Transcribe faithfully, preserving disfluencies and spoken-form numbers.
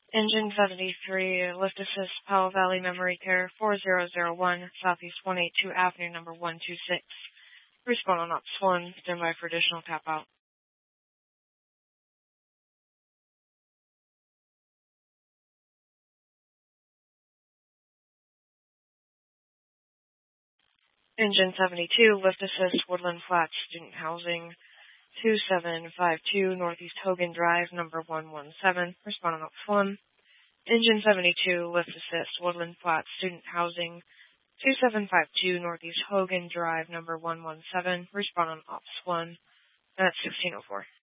Engine seventy-three, lift assist, Powell Valley Memory Care, four zero zero one, Southeast one eighty-two Avenue, number one two six. Respawn on Ops one, stand by for additional tap out. Engine seventy-two, lift assist, Woodland Flats, student housing, two seven five two Northeast Hogan Drive, number one one seven. Respond on Ops one. Engine seventy-two, lift assist, Woodland Flats, student housing, two seven five two Northeast Hogan Drive, number one one seven. Respond on Ops one. That's sixteen oh four.